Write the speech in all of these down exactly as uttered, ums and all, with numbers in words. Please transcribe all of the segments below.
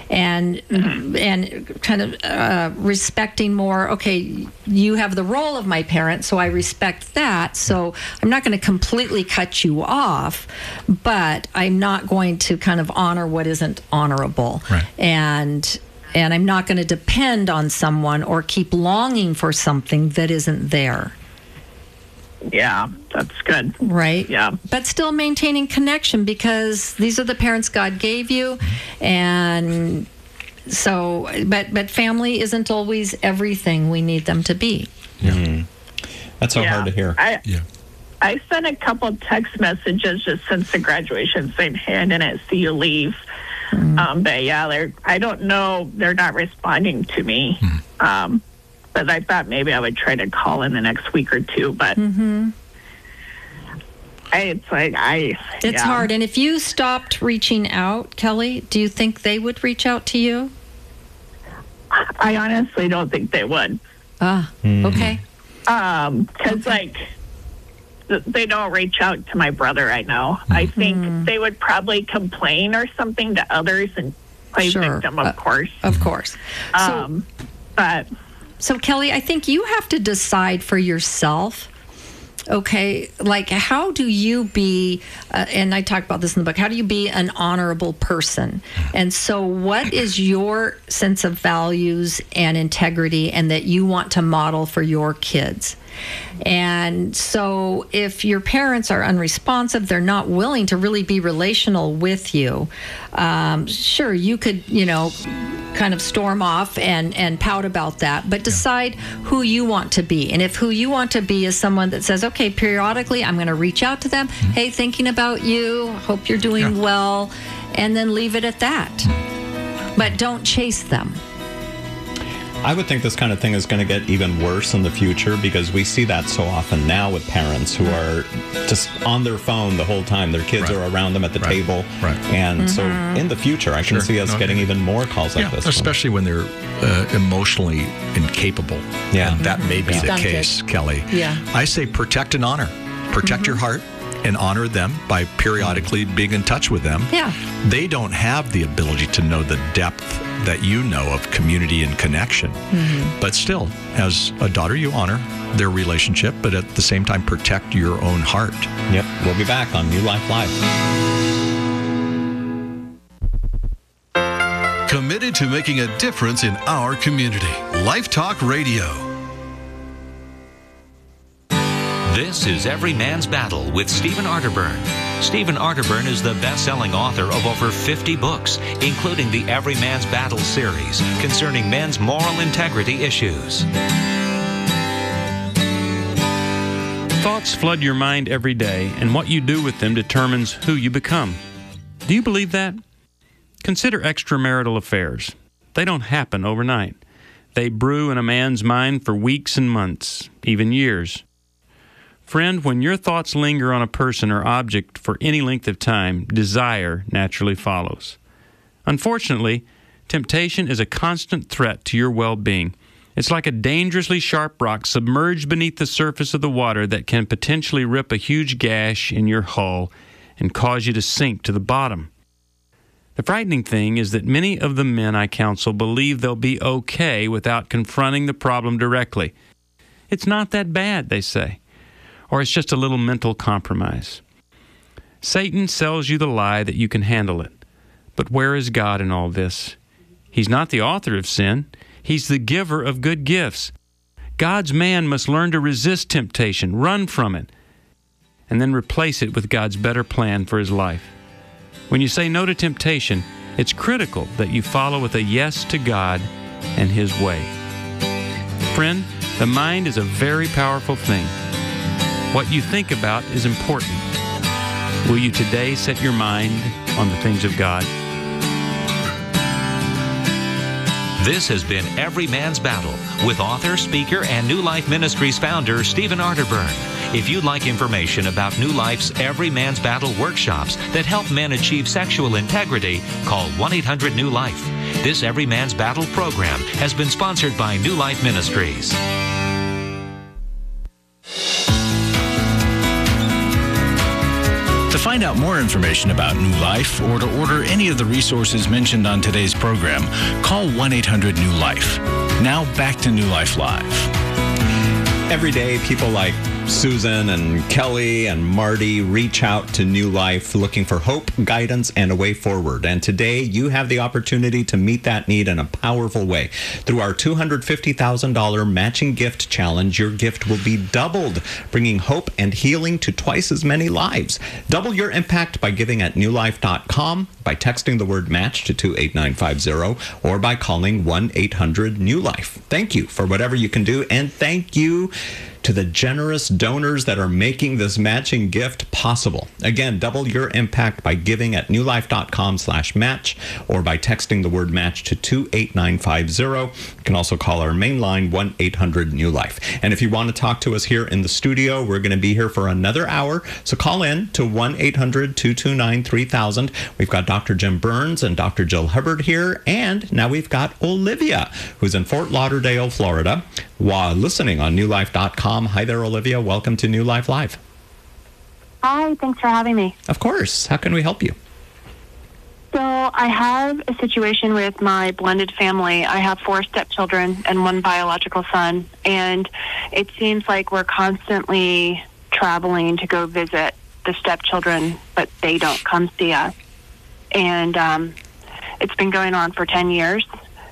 and and kind of uh, respecting more, okay, you have the role of my parent, so I respect that. So I'm not going to completely cut you off, but I'm not going to kind of honor what isn't honorable. Right. And and I'm not going to depend on someone or keep longing for something that isn't there. Yeah, that's good. Right? Yeah. But still maintaining connection, because these are the parents God gave you. And so, but but family isn't always everything we need them to be. Yeah. Mm. That's so yeah. hard to hear. I, yeah. I sent a couple text messages just since the graduation saying, hey, I didn't see you leave. Mm. Um, but yeah, they're, I don't know, they're not responding to me. Mm. Um, but I thought maybe I would try to call in the next week or two. But mm-hmm. I, it's like, I... It's yeah. hard. And if you stopped reaching out, Kelly, do you think they would reach out to you? I honestly don't think they would. Ah, mm. okay. Um, because, okay. like, th- they don't reach out to my brother, I know. Mm. I think mm. they would probably complain or something to others and play sure. victim, of uh, course. Of course. Um, so, but... So, Kelly, I think you have to decide for yourself, okay, like, how do you be, uh, and I talk about this in the book, how do you be an honorable person? And so what is your sense of values and integrity and that you want to model for your kids? And so if your parents are unresponsive, they're not willing to really be relational with you, um, sure, you could, you know, kind of storm off and, and pout about that, but decide who you want to be. And if who you want to be is someone that says, okay, periodically I'm going to reach out to them, mm-hmm. hey, thinking about you, hope you're doing yeah. well, and then leave it at that. But don't chase them. I would think this kind of thing is going to get even worse in the future, because we see that so often now with parents who are just on their phone the whole time. Their kids right. are around them at the right. table. Right. And mm-hmm. so in the future, I sure. can see us no, getting yeah. even more calls like yeah, this. Especially one. when they're uh, emotionally incapable. Yeah. And that may be yeah. the Stunted. case, Kelly. Yeah. I say protect and honor. Protect mm-hmm. your heart and honor them by periodically being in touch with them. Yeah. They don't have the ability to know the depth that you know of community and connection. Mm-hmm. But still, as a daughter, you honor their relationship, but at the same time, protect your own heart. Yep. We'll be back on New Life Live. Committed to making a difference in our community. Life Talk Radio. This is Every Man's Battle with Stephen Arterburn. Stephen Arterburn is the best-selling author of over fifty books, including the Every Man's Battle series concerning men's moral integrity issues. Thoughts flood your mind every day, and what you do with them determines who you become. Do you believe that? Consider extramarital affairs. They don't happen overnight. They brew in a man's mind for weeks and months, even years. Friend, when your thoughts linger on a person or object for any length of time, desire naturally follows. Unfortunately, temptation is a constant threat to your well-being. It's like a dangerously sharp rock submerged beneath the surface of the water that can potentially rip a huge gash in your hull and cause you to sink to the bottom. The frightening thing is that many of the men I counsel believe they'll be okay without confronting the problem directly. It's not that bad, they say. Or it's just a little mental compromise. Satan sells you the lie that you can handle it. But where is God in all this? He's not the author of sin. He's the giver of good gifts. God's man must learn to resist temptation, run from it, and then replace it with God's better plan for his life. When you say no to temptation, it's critical that you follow with a yes to God and his way. Friend, the mind is a very powerful thing. What you think about is important. Will you today set your mind on the things of God? This has been Every Man's Battle with author, speaker, and New Life Ministries founder Stephen Arterburn. If you'd like information about New Life's Every Man's Battle workshops that help men achieve sexual integrity, call one eight hundred new life. This Every Man's Battle program has been sponsored by New Life Ministries. To find find out more information about New Life or to order any of the resources mentioned on today's program, call one eight hundred new life. Now back to New Life Live. Every day, people like Susan and Kelly and Marty reach out to New Life looking for hope, guidance, and a way forward. And today, you have the opportunity to meet that need in a powerful way. Through our two hundred fifty thousand dollars matching gift challenge, your gift will be doubled, bringing hope and healing to twice as many lives. Double your impact by giving at new life dot com, by texting the word match to two eight nine five zero, or by calling one eight hundred new life. Thank you for whatever you can do, and thank you to the generous donors that are making this matching gift possible. Again, double your impact by giving at new life dot com slash match, or by texting the word match to two eight nine five zero. You can also call our main line, one eight hundred new life. And if you want to talk to us here in the studio, we're going to be here for another hour. So call in to one eight hundred two two nine three thousand. We've got Doctor Jim Burns and Doctor Jill Hubbard here. And now we've got Olivia, who's in Fort Lauderdale, Florida, while listening on new life dot com. Hi there, Olivia. Welcome to New Life Live. Hi, thanks for having me. Of course. How can we help you? So I have a situation with my blended family. I have four stepchildren and one biological son, and it seems like we're constantly traveling to go visit the stepchildren, but they don't come see us. And um, it's been going on for ten years.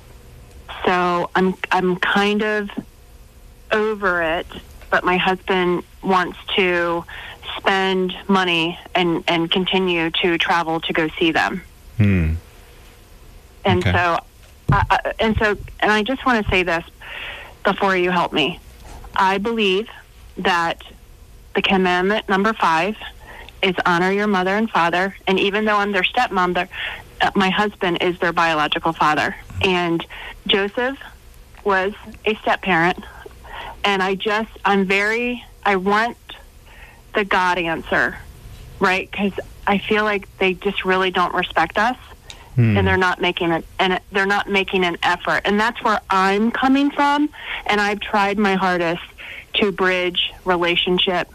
So I'm I'm kind of over it, but my husband wants to spend money and, and continue to travel to go see them. Hmm. And Okay. so, uh, uh, and so, and I just want to say this before you help me. I believe that the commandment number five is honor your mother and father. And even though I'm their stepmom, uh, my husband is their biological father. And Joseph was a step parent. And I just, I'm very, I want the God answer, right? Because I feel like they just really don't respect us, Hmm. and they're not making it, and they're not making an effort, and that's where I'm coming from. And I've tried my hardest to bridge relationship.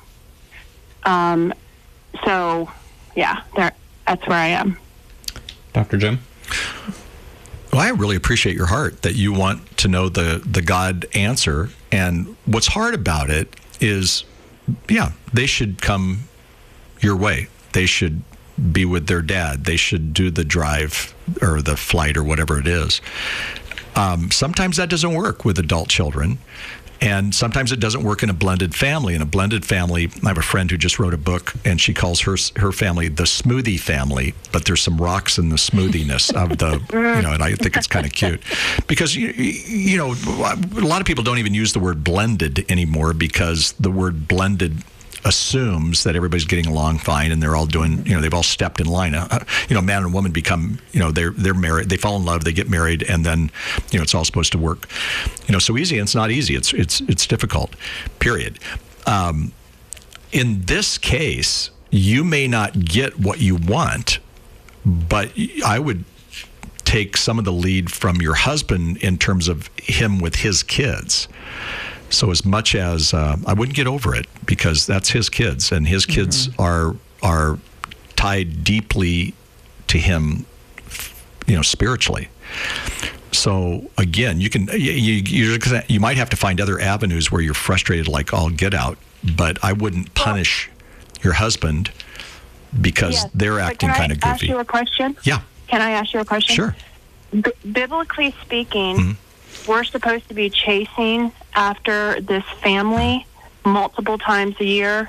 Um, so yeah, there, that's where I am. Doctor Jim? Well, I really appreciate your heart that you want to know the, the God answer. And what's hard about it is, yeah, they should come your way. They should be with their dad. They should do the drive or the flight or whatever it is. Um, sometimes that doesn't work with adult children. And sometimes it doesn't work in a blended family. In a blended family, I have a friend who just wrote a book, and she calls her her family the smoothie family. But there's some rocks in the smoothiness of the, you know, and I think it's kind of cute. Because, you, you know, a lot of people don't even use the word blended anymore because the word blended assumes that everybody's getting along fine and they're all doing, you know, they've all stepped in line. Uh, you know, man and woman become, you know, they're they're married, they fall in love, they get married, and then, you know, it's all supposed to work, you know, so easy. And it's not easy. It's it's it's difficult. Period. Um, in this case, you may not get what you want, but I would take some of the lead from your husband in terms of him with his kids. So as much as uh, I wouldn't get over it, because that's his kids, and his kids mm-hmm. are are tied deeply to him, you know, spiritually. So again, you can you you, you might have to find other avenues where you're frustrated, like all get out. But I wouldn't punish your husband because yes. they're acting kind of goofy. Can I ask you a question? Yeah. Can I ask you a question? Sure. B- biblically speaking, mm-hmm. we're supposed to be chasing after this family multiple times a year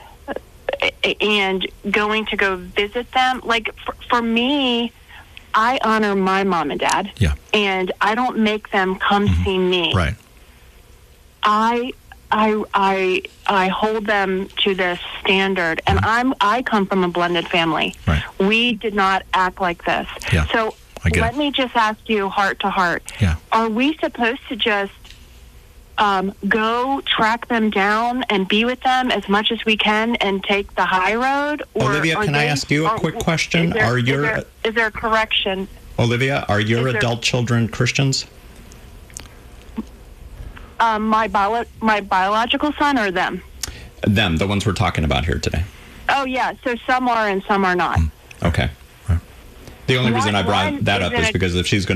and going to go visit them. Like, for, for me, I honor my mom and dad. Yeah. And I don't make them come mm-hmm. see me. Right. I I I I hold them to this standard, and I'm I come from a blended family. Right. We did not act like this. Yeah. So let it. me just ask you, heart to heart. Yeah. Are we supposed to just um, go track them down and be with them as much as we can and take the high road? Or Olivia, can they, I ask you a are, quick question? Is there, are is your there, is there a correction? Olivia, are your is adult there, children Christians? Um, my bio, my biological son or them? Them, the ones we're talking about here today. Oh, Oh, yeah. So some are and some are not. Okay. The only One- reason I brought one that is up in is a- because if she's going